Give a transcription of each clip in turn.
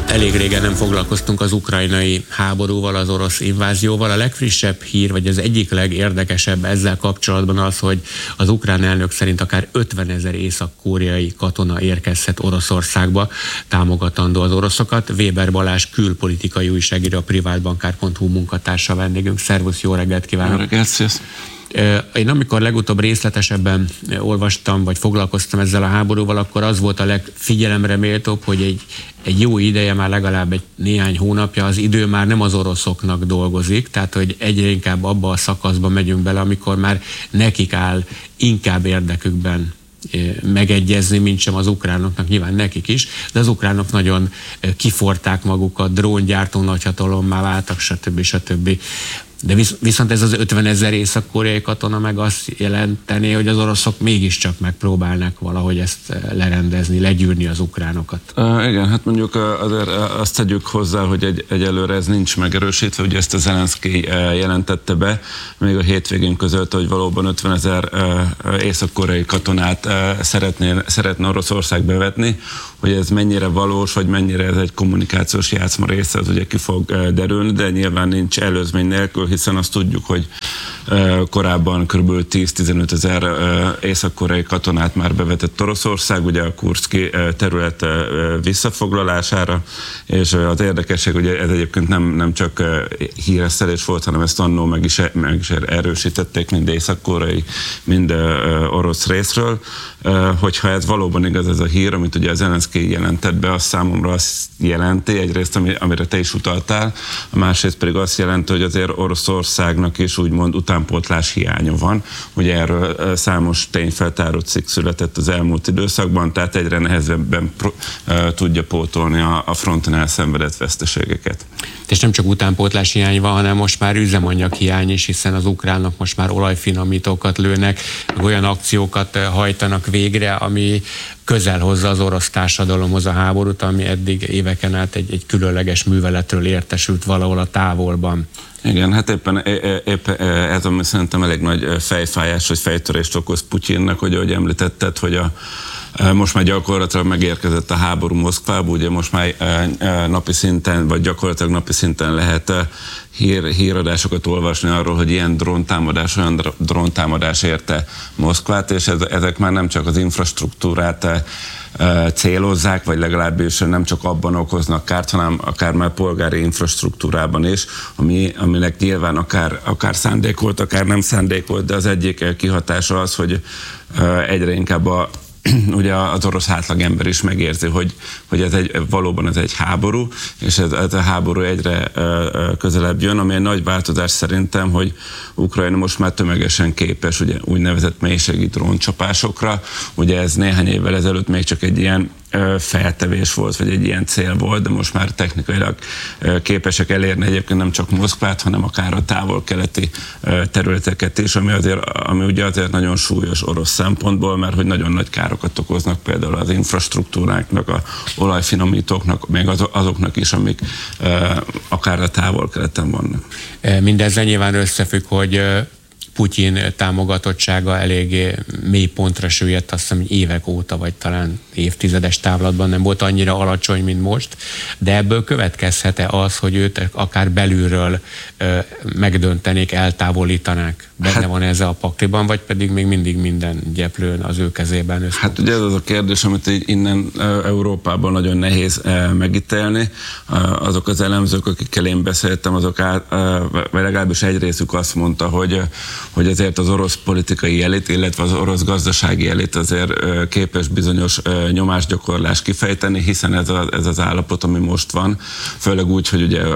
Elég régen nem foglalkoztunk az ukrajnai háborúval, az orosz invázióval. A legfrissebb hír, vagy az egyik legérdekesebb ezzel kapcsolatban az, hogy az ukrán elnök szerint akár 50 000 észak-koreai katona érkezhet Oroszországba, támogatandó az oroszokat. Weber Balázs külpolitikai újságíró, a privátbankár.hu munkatársa vendégünk. Szervusz, jó reggelt kívánok! Jó reggelt, sziasztok! Én amikor legutóbb részletesebben olvastam, vagy foglalkoztam ezzel a háborúval, akkor az volt a legfigyelemre méltóbb, hogy egy jó ideje, már legalább néhány hónapja az idő már nem az oroszoknak dolgozik, tehát hogy egyre inkább abba a szakaszba megyünk bele, amikor már nekik áll inkább érdekükben megegyezni, mint sem az ukránoknak, nyilván nekik is, de az ukránok nagyon kiforták magukat, dróngyártó nagyhatalommá váltak, stb. De viszont ez az 50 000 észak-koreai katona meg azt jelenteni, hogy az oroszok mégiscsak megpróbálnak valahogy ezt lerendezni, legyűrni az ukránokat. Igen, hát mondjuk azért azt tegyük hozzá, hogy egyelőre ez nincs megerősítve, ugye ezt a Zelenszky jelentette be, még a hétvégén közölte, hogy valóban 50 000 észak-koreai katonát szeretne Oroszország bevetni, hogy ez mennyire valós, vagy mennyire ez egy kommunikációs játszma része, az ugye ki fog derülni, de nyilván nincs előzmény nélkül, hiszen azt tudjuk, hogy korábban kb. 10-15 000 észak-koreai katonát már bevetett Oroszország, ugye a kurszki terület visszafoglalására, és az érdekesség, ugye ez egyébként nem csak híresztelés volt, hanem ezt annól meg is erősítették mind észak-koreai, mind orosz részről, hogyha ez valóban igaz ez a hír, amit ugye az Zelenszky jelentett be, az számomra azt jelenti, egyrészt amire te is utaltál, a másrészt pedig azt jelenti, hogy azért Oroszországnak is úgymond utánpótlás hiánya van. Ugye erről számos tényfeltáró cikk született az elmúlt időszakban, tehát egyre nehezebben tudja pótolni a fronton elszenvedett veszteségeket. És nem csak utánpótlás hiány van, hanem most már üzemanyag hiány is, hiszen az ukránok most már olajfinomítókat lőnek, olyan akciókat hajtanak végre, ami közel hozza az orosz társadalomhoz a háborút, ami eddig éveken át egy különleges műveletről értesült valahol a távolban. Igen, hát éppen ez, ami szerintem elég nagy fejfájás, vagy fejtörést okoz Putyinnak, hogy ahogy említetted, hogy most már gyakorlatilag megérkezett a háború Moszkvába, ugye most már napi szinten, vagy gyakorlatilag napi szinten lehet híradásokat olvasni arról, hogy ilyen dróntámadás érte Moszkvát, és ezek már nem csak az infrastruktúrát célozzák, vagy legalábbis nem csak abban okoznak kárt, hanem akár már polgári infrastruktúrában is, aminek nyilván akár szándékolt, akár nem szándékolt, de az egyik kihatása az, hogy egyre inkább ugye az orosz átlagember is megérzi, hogy valóban ez egy háború, és ez a háború egyre közelebb jön, ami egy nagy változás szerintem, hogy Ukrajna most már tömegesen képes ugye úgynevezett mélységi dróncsapásokra. Ugye ez néhány évvel ezelőtt még csak egy ilyen feltevés volt, vagy egy ilyen cél volt, de most már technikailag képesek elérni egyébként nem csak Moszkvát, hanem akár a távol-keleti területeket is, ami ugye azért nagyon súlyos orosz szempontból, mert hogy nagyon nagy károkat okoznak például az infrastruktúráknak, a olajfinomítóknak, még azoknak is, amik akár a távol-keleten vannak. Mindezzel nyilván összefügg, hogy Putyin támogatottsága eléggé mély pontra süllyedt, azt hiszem évek óta, vagy talán évtizedes távlatban nem volt annyira alacsony, mint most, de ebből következhet-e az, hogy őt akár belülről megdöntenék, eltávolítanák? Benne van ez a pakliban, vagy pedig még mindig minden gyeplőn az ő kezében össze? Hát ugye ez az a kérdés, amit innen Európában nagyon nehéz megítélni. Azok az elemzők, akikkel én beszéltem, vagy legalábbis egy részük azt mondta, hogy azért az orosz politikai elit, illetve az orosz gazdasági elit azért képes bizonyos nyomásgyakorlást kifejteni, hiszen ez az állapot, ami most van, főleg úgy, hogy ugye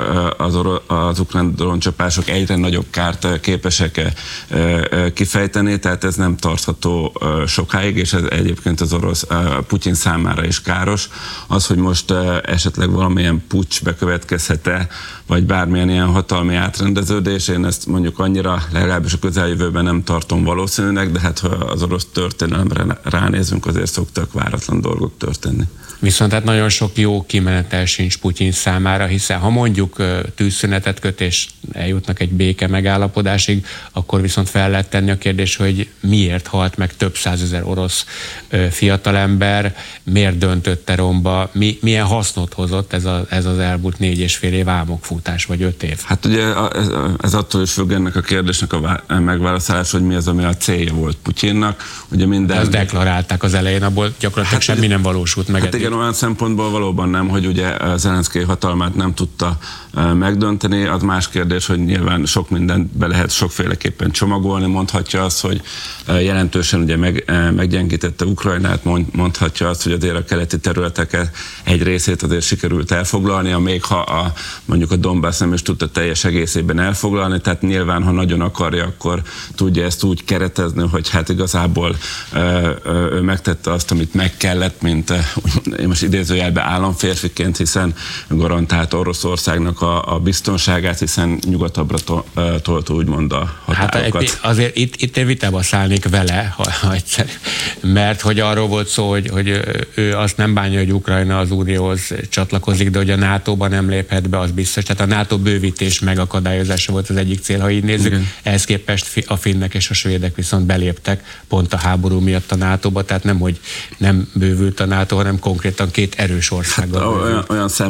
az ukrán dróncsapások egyre nagyobb kárt képesek kifejteni, tehát ez nem tartható sokáig, és ez egyébként az orosz Putyin számára is káros. Az, hogy most esetleg valamilyen puccs bekövetkezhet-e, vagy bármilyen ilyen hatalmi átrendeződés, én ezt mondjuk annyira legalábbis a közeljövőben nem tartom valószínűnek, de hát ha az orosz történelemre ránézünk, azért szoktak váratlan dolgok történni. Viszont hát nagyon sok jó kimenetel sincs Putyin számára, hiszen ha mondjuk tűzszünetet köt és eljutnak egy béke megállapodásig, akkor viszont fel lehet tenni a kérdés, hogy miért halt meg több százezer orosz fiatalember, miért döntötte romba, milyen hasznot hozott ez az elmúlt 4,5 év álmokfutás, vagy 5 év? Hát ugye ez attól is függ ennek a kérdésnek a megválaszolás, hogy mi az, ami a célja volt Putyinnak. Ugye minden... Ezt deklarálták az elején, abból gyakorlatilag semmi nem valósult meg. Hát igen, olyan szempontból valóban nem, hogy ugye Zelenszkij hatalmát nem tudta megdönteni. Az más kérdés, hogy nyilván sok mindent be lehet sokféleképpen csomagolni. Mondhatja azt, hogy jelentősen ugye meggyengítette Ukrajnát, mondhatja azt, hogy azért a keleti területeket egy részét azért sikerült elfoglalnia, még ha mondjuk a Donbass nem is tudta teljes egészében elfoglalni, tehát nyilván, ha nagyon akarja, akkor tudja ezt úgy keretezni, hogy hát igazából ő megtette azt, amit meg kellett, mint én most idézőjelben államférfiként, hiszen garantált Oroszországnak a biztonságát, hiszen nyugatabbra tolta úgymond a határokat. Hát azért itt én vitába szállnék vele, ha egyszer, mert hogy arról volt szó, hogy ő azt nem bánja, hogy Ukrajna az Unióhoz csatlakozik, de hogy a NATO-ban nem léphet be, az biztos. Tehát a NATO bővítés megakadályozása volt az egyik cél, ha így nézzük. Igen. Ehhez képest a finnek és a svédek viszont beléptek pont a háború miatt a NATO-ba, tehát nem, hogy nem bővült a NATO, hanem konkrétan két erős országgal. Hát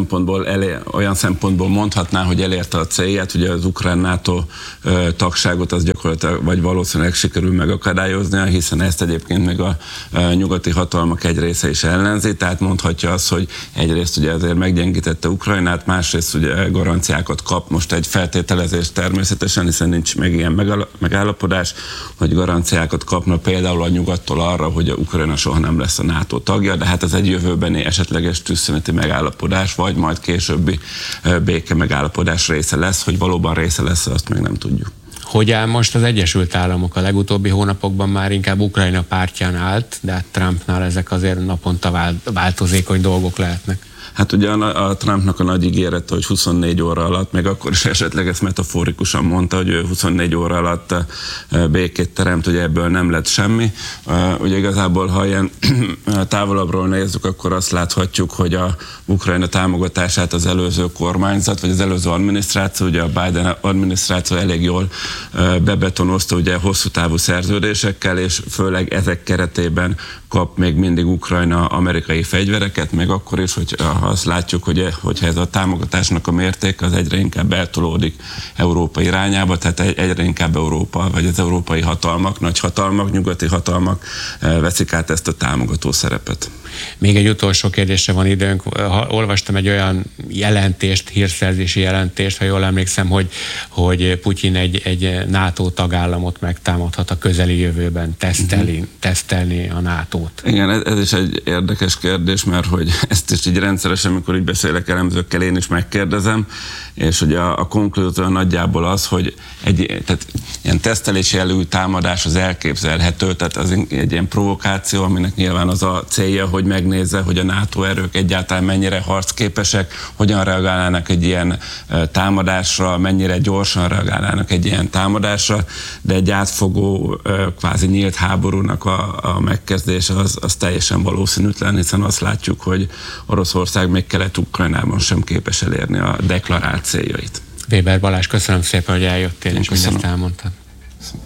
olyan szempontból mondhatná, hogy elérte a célját, ugye az ukrán NATO tagságot az gyakorlatilag, vagy valószínűleg sikerül megakadályoznia, hiszen ezt egyébként még a nyugati hatalmak egy része is ellenzi, tehát mondhatja azt, hogy egyrészt ugye azért meggyengítette Ukrajnát, másrészt ugye garanciákat kap, most egy feltételezés természetesen, hiszen nincs meg ilyen megállapodás, hogy garanciákat kapna például a nyugattól arra, hogy a Ukrajna soha nem lesz a NATO tagja, de hát ez egy jövőbeni esetleges tűzszüneti megállapodás, vagy majd későbbi béke megállapodás része lesz, hogy valóban része lesz, azt még nem tudjuk. Hogy áll most az Egyesült Államok? A legutóbbi hónapokban már inkább Ukrajna pártján állt, de hát Trumpnál ezek azért naponta változékony dolgok lehetnek. Hát ugye a Trumpnak a nagy ígérete, hogy 24 óra alatt, meg akkor is esetleg ezt metaforikusan mondta, hogy ő 24 óra alatt békét teremt, ugye ebből nem lett semmi. Ugye igazából, ha ilyen távolabbról nézzük, akkor azt láthatjuk, hogy a Ukrajna támogatását az előző kormányzat, vagy az előző adminisztráció, ugye a Biden adminisztráció elég jól bebetonozta ugye hosszú távú szerződésekkel, és főleg ezek keretében kap még mindig Ukrajna amerikai fegyvereket, még akkor is, hogy azt látjuk, hogyha ez a támogatásnak a mérték az egyre inkább eltolódik Európa irányába, tehát egyre inkább Európa, vagy az európai hatalmak, nagy hatalmak, nyugati hatalmak veszik át ezt a támogató szerepet. Még egy utolsó kérdésre van időnk. Olvastam egy olyan jelentést, hírszerzési jelentést, ha jól emlékszem, hogy Putyin egy NATO tagállamot megtámadhat a közeli jövőben, tesztelni a NATO-t. Igen, ez is egy érdekes kérdés, mert hogy ezt is így rendszeresen, amikor így beszélek elemzőkkel, én is megkérdezem, és ugye a konklúzió nagyjából az, hogy tehát ilyen tesztelési jellegű támadás az elképzelhető, tehát az egy ilyen provokáció, aminek nyilván az a célja, hogy megnézze, hogy a NATO erők egyáltalán mennyire harcképesek, hogyan reagálnának egy ilyen támadásra, mennyire gyorsan reagálnának egy ilyen támadásra, de egy átfogó, kvázi nyílt háborúnak a megkezdése az teljesen valószínűtlen, hiszen azt látjuk, hogy Oroszország még Kelet-Ukrajnában sem képes elérni a deklarált céljait. Weber Balázs, köszönöm szépen, hogy eljöttél, és mindezt elmondtad.